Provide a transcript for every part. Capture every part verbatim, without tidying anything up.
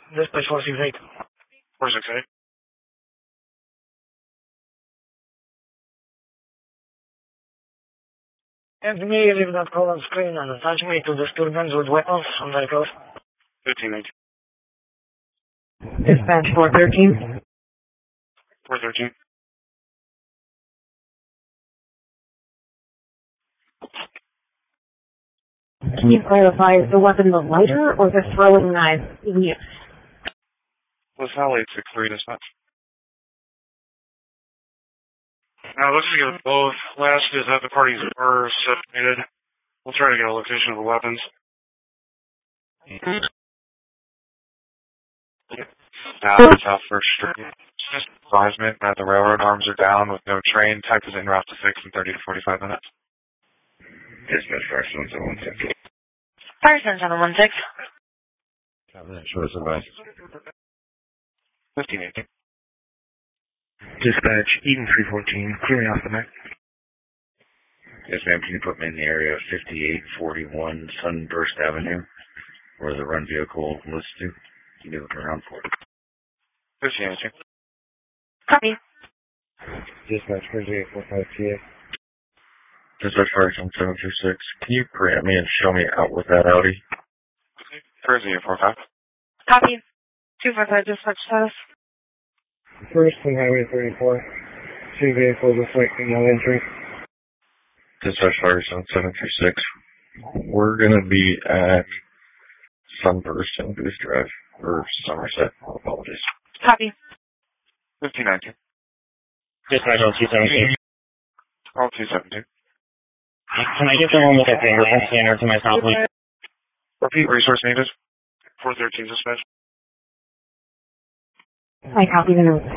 Dispatch four six eight. four six eight. Immediately with that call on screen and attach me to disturbance with weapons on very close. fifteen eighteen. Dispatch four thirteen. four thirteen. Can you clarify, is the weapon the lighter or the throwing knife? Yes. LaSalle eight six three dispatch. Now, let's get both. Last is that the parties are separated. We'll try to get a location of the weapons. Now, South First Street. Just advisement that the railroad arms are down with no train. Type is en route to six in thirty to forty-five minutes. Dispatch Fire seven seven one six. Fire seven seven one six. Copy that. Show us advice. fifteen eighteen. Dispatch Eden three fourteen. Clearing off the map. Yes, ma'am. Can you put me in the area of fifty-eight forty-one Sunburst Avenue, where the run vehicle was to? Can you look around for it? fifteen eighteen. Copy. Dispatch thirty-eight forty-five T A. Dispatch Fire seven seven two six. Can you grant me and show me out with that Audi? Jersey eight four five. Copy. two four five dispatch status. First and Highway thirty-four. Two vehicles reflecting no entry. Dispatch Fire seven seven two six. We're going to be at Sunburst and Goose Drive, or Somerset. Apologies. Copy. fifteen nineteen. Dispatch on two seventeen. All two seventeen. Can I get someone with a finger scanner to my south, please? Repeat resource needed. four thirteen dispatch. I copy the note.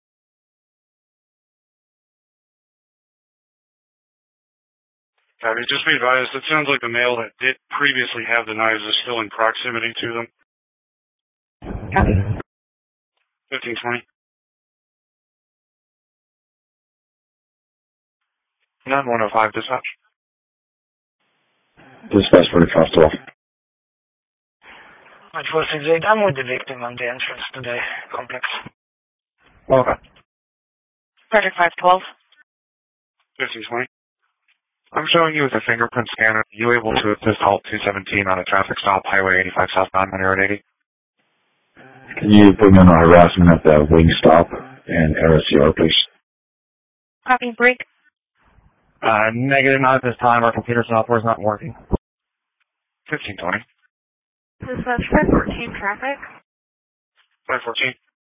Copy. Just be advised, it sounds like the male that did previously have the knives is still in proximity to them. Copy. fifteen twenty. nine one oh five dispatch. Dispatch for the Constable. At four six eight, I'm with the victim on the entrance to the complex. Okay. Project five twelve. fifteen twenty. I'm showing you with a fingerprint scanner. Are you able to assist Halt two seventeen on a traffic stop, Highway eighty-five southbound, Road eighty? Can you put me on a harassment at the wing stop and R S C R, please? Copy. Break. Uh, negative, not at this time. Our computer software is not working. fifteen twenty. Dispatch five fourteen traffic. five fourteen.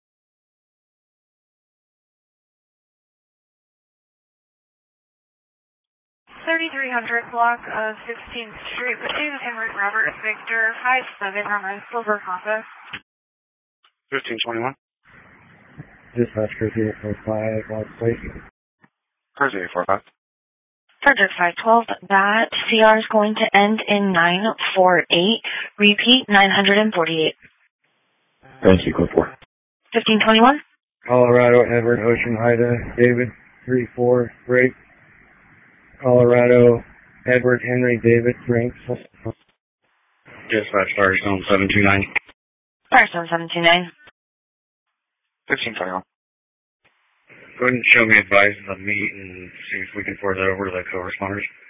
thirty-three hundred block of sixteenth Street between Henry Robert Victor five seven on a silver compass. fifteen twenty-one. Dispatch Jersey eight four five, Lost Place. Jersey eight four five. Project five twelve, that C R is going to end in nine four eight. Repeat, nine forty-eight. Thank you, Clip four. fifteen twenty-one. Colorado, Edward, Ocean, Ida, David, three four, break. Colorado, Edward, Henry, David, Frank. Dispatch Fire Zone seven two nine. Fire seven seven two nine. fifteen twenty-one. Go ahead and show me advice on the meet and see if we can forward that over to the co-responders.